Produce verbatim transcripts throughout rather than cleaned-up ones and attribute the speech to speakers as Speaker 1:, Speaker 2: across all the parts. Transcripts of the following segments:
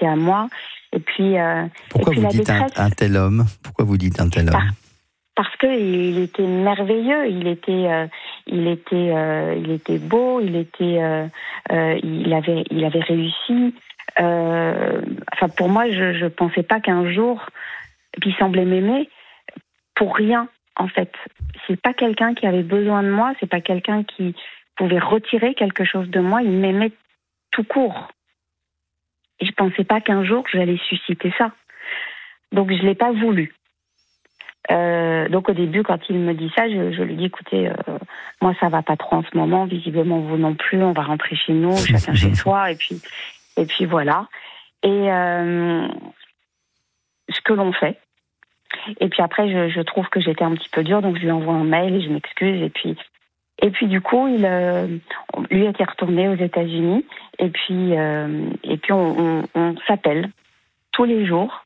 Speaker 1: s'attaquer à moi. Et puis, euh,
Speaker 2: Pourquoi
Speaker 1: et puis
Speaker 2: vous
Speaker 1: la
Speaker 2: dites un,
Speaker 1: détresse,
Speaker 2: un tel homme Pourquoi vous dites un tel
Speaker 1: Par-
Speaker 2: homme
Speaker 1: parce que il était merveilleux, il était, euh, il était, euh, il était beau, il était, euh, euh, il avait, il avait réussi. Euh, enfin, pour moi, je, je pensais pas qu'un jour, puis il semblait m'aimer pour rien. En fait, c'est pas quelqu'un qui avait besoin de moi, c'est pas quelqu'un qui pouvait retirer quelque chose de moi. Il m'aimait tout court. Et je pensais pas qu'un jour j'allais susciter ça. Donc je l'ai pas voulu. Euh, donc au début, quand il me dit ça, je, je lui dis écoutez, euh, moi ça va pas trop en ce moment, visiblement vous non plus, on va rentrer chez nous, chacun chez soi, et puis et puis voilà. Et euh, ce que l'on fait. Et puis après, je, je trouve que j'étais un petit peu dure, donc je lui envoie un mail et je m'excuse. Et puis et puis du coup, il euh, lui était retourné aux États-Unis. Et puis euh, et puis on, on, on s'appelle tous les jours.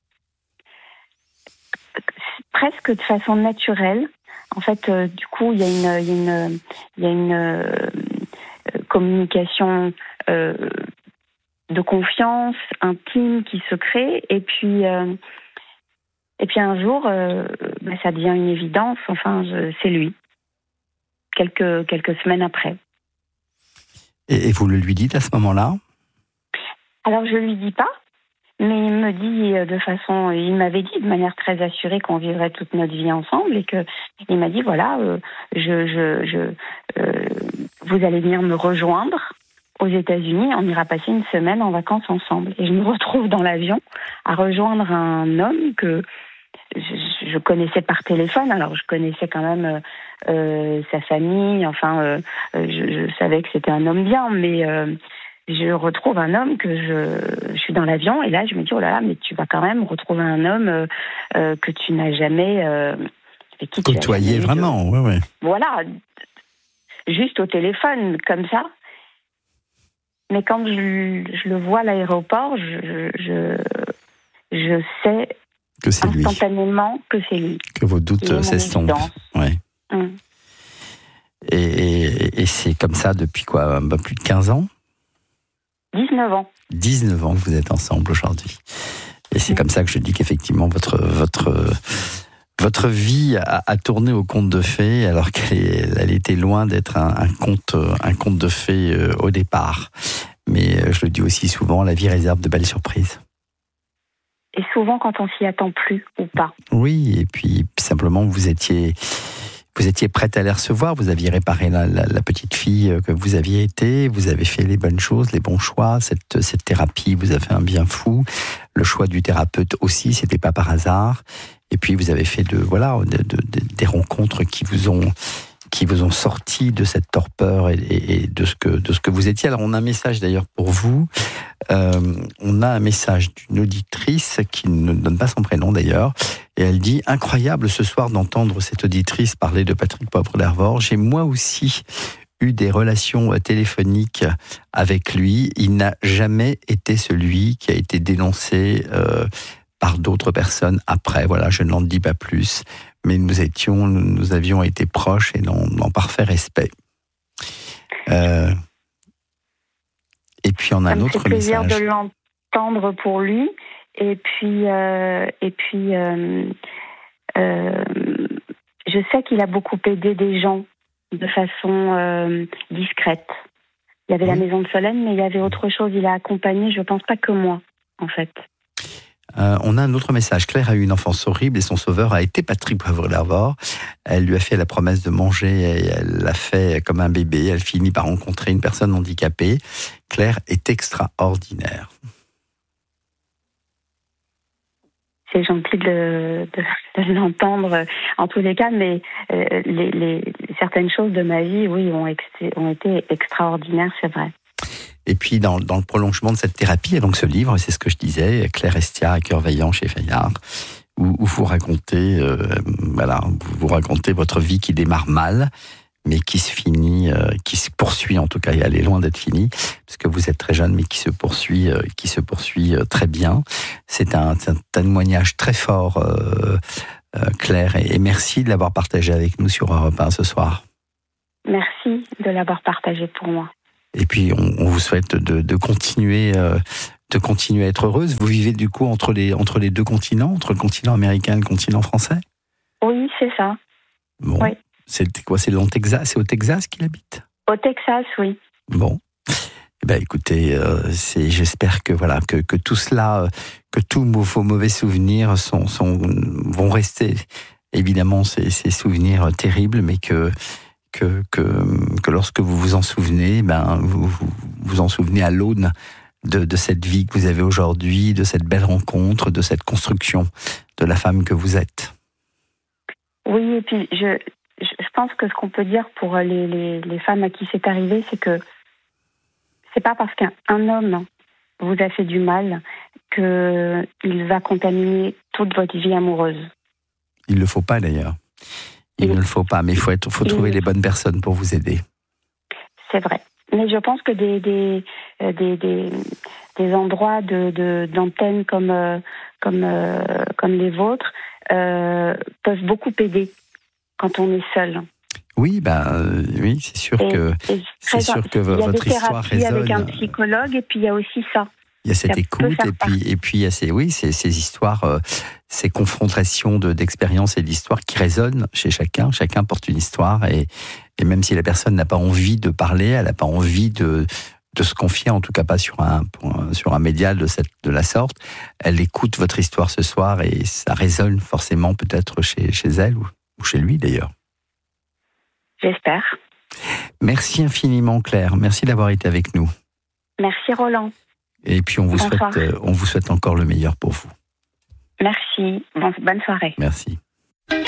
Speaker 1: Presque de façon naturelle. En fait, euh, du coup, il y a une, il y a une, il y a une euh, communication euh, de confiance intime qui se crée. Et puis, euh, et puis un jour, euh, ben, ça devient une évidence. Enfin, je, c'est lui. Quelques quelques semaines après.
Speaker 2: et, et vous le lui dites à ce moment-là?
Speaker 1: Alors, je lui dis pas. Mais il me dit de façon, il m'avait dit de manière très assurée qu'on vivrait toute notre vie ensemble et que il m'a dit voilà, euh, je, je, je, euh, vous allez venir me rejoindre aux États-Unis, on ira passer une semaine en vacances ensemble. Et je me retrouve dans l'avion à rejoindre un homme que je, je connaissais par téléphone. Alors je connaissais quand même euh, sa famille, enfin, euh, je, je savais que c'était un homme bien, mais euh, je retrouve un homme que je, je suis dans l'avion et là je me dis oh là là, mais tu vas quand même retrouver un homme euh, euh, que tu n'as jamais euh, avec qui tu
Speaker 2: côtoyé
Speaker 1: as
Speaker 2: vraiment,
Speaker 1: de...
Speaker 2: oui, oui.
Speaker 1: Voilà, juste au téléphone comme ça. Mais quand je, je le vois à l'aéroport, je, je, je sais
Speaker 2: que c'est lui.
Speaker 1: Instantanément que c'est lui.
Speaker 2: Que vos doutes s'estompent. Ouais.
Speaker 1: Hum.
Speaker 2: Et, et, et c'est comme ça depuis quoi, un peu plus de quinze ans?
Speaker 1: dix-neuf ans.
Speaker 2: dix-neuf ans que vous êtes ensemble aujourd'hui. Et c'est mmh. comme ça que je dis qu'effectivement votre, votre, votre vie a, a tourné au conte de fées alors qu'elle est, elle était loin d'être un, un, conte, un conte de fées euh, au départ. Mais euh, je le dis aussi souvent, la vie réserve de belles surprises.
Speaker 1: Et souvent quand on s'y attend plus ou pas.
Speaker 2: Oui, et puis simplement vous étiez... Vous étiez prête à les recevoir, vous aviez réparé la, la, la petite fille que vous aviez été, vous avez fait les bonnes choses, les bons choix, cette, cette thérapie vous a fait un bien fou, le choix du thérapeute aussi, c'était pas par hasard, et puis vous avez fait de, voilà, de, de, de, des rencontres qui vous ont, qui vous ont sorti de cette torpeur et, et, et de, ce que, de ce que vous étiez. Alors on a un message d'ailleurs pour vous, euh, on a un message d'une auditrice qui ne donne pas son prénom d'ailleurs, et elle dit « Incroyable ce soir d'entendre cette auditrice parler de Patrick Poivre-l'Hervort. J'ai moi aussi eu des relations téléphoniques avec lui. Il n'a jamais été celui qui a été dénoncé euh, par d'autres personnes après. Voilà, je n'en dis pas plus. Mais nous étions, nous avions été proches et dans, dans parfait respect. Euh, et puis on a un autre message.
Speaker 1: Ça me fait plaisir de l'entendre pour lui. Et puis, euh, et puis euh, euh, je sais qu'il a beaucoup aidé des gens de façon euh, discrète. Il y avait oui. la Maison de Solène, mais il y avait autre chose. Il a accompagné, je ne pense pas que moi, en fait.
Speaker 2: Euh, on a un autre message. Claire a eu une enfance horrible et son sauveur a été Patrick Poivre-l'Hervort. Elle lui a fait la promesse de manger et elle l'a fait comme un bébé. Elle finit par rencontrer une personne handicapée. Claire est extraordinaire.
Speaker 1: C'est gentil de, de, de l'entendre en tous les cas, mais euh, les, les, certaines choses de ma vie, oui, ont, ex, ont été extraordinaires, c'est vrai.
Speaker 2: Et puis, dans, dans le prolongement de cette thérapie, il y a donc ce livre, c'est ce que je disais, Claire Estia, à cœur vaillant chez Fayard, où, où vous racontez, euh, voilà, vous racontez votre vie qui démarre mal, mais qui se finit, euh, qui se poursuit en tout cas, et elle est loin d'être finie, parce que vous êtes très jeune, mais qui se poursuit, euh, qui se poursuit euh, très bien. C'est un, c'est un témoignage très fort, euh, euh, Claire, et, et merci de l'avoir partagé avec nous sur Europe un ce soir.
Speaker 1: Merci de l'avoir partagé pour moi.
Speaker 2: Et puis, on, on vous souhaite de, de continuer, euh, de continuer à être heureuse. Vous vivez du coup entre les, entre les deux continents, entre le continent américain et le continent français?
Speaker 1: Oui, c'est ça.
Speaker 2: Bon.
Speaker 1: Oui.
Speaker 2: C'est quoi? C'est dans le Texas? C'est au Texas qu'il habite?
Speaker 1: Au Texas, oui.
Speaker 2: Bon. Eh ben, écoutez, euh, c'est, j'espère que voilà que, que tout cela, euh, que tous vos mauvais souvenirs sont, sont, vont rester. Évidemment, ces, ces souvenirs terribles, mais que, que, que, que lorsque vous vous en souvenez, ben, vous vous, vous en souvenez à l'aune de, de cette vie que vous avez aujourd'hui, de cette belle rencontre, de cette construction de la femme que vous êtes.
Speaker 1: Oui, et puis je, je pense que ce qu'on peut dire pour les, les, les femmes à qui c'est arrivé, c'est que c'est pas parce qu'un homme vous a fait du mal qu'il va contaminer toute votre vie amoureuse. Il
Speaker 2: ne le faut pas d'ailleurs. Il, il ne le faut pas, mais il faut, être, faut trouver il, les bonnes personnes pour vous aider.
Speaker 1: C'est vrai. Mais je pense que des, des, des, des, des endroits de, de, d'antenne comme, euh, comme, euh, comme les vôtres euh, peuvent beaucoup aider quand on est seul.
Speaker 2: Oui, ben euh, oui, c'est sûr
Speaker 1: et,
Speaker 2: que
Speaker 1: et
Speaker 2: c'est sûr que votre histoire résonne.
Speaker 1: Il y a des thérapies avec un psychologue, et puis il y a aussi ça.
Speaker 2: Il y a cette
Speaker 1: ça
Speaker 2: écoute, et puis et puis il y a ces oui, ces, ces histoires, euh, ces confrontations de d'expériences et d'histoires qui résonnent chez chacun. Chacun porte une histoire, et et même si la personne n'a pas envie de parler, elle n'a pas envie de de se confier, en tout cas pas sur un sur un média de cette de la sorte, elle écoute votre histoire ce soir et ça résonne forcément peut-être chez chez elle ou, ou chez lui d'ailleurs.
Speaker 1: J'espère.
Speaker 2: Merci infiniment Claire, merci d'avoir été avec nous.
Speaker 1: Merci Roland.
Speaker 2: Et puis on vous
Speaker 1: Bonsoir.
Speaker 2: souhaite, on vous souhaite encore le meilleur pour vous.
Speaker 1: Merci. Bon, bonne soirée.
Speaker 2: Merci.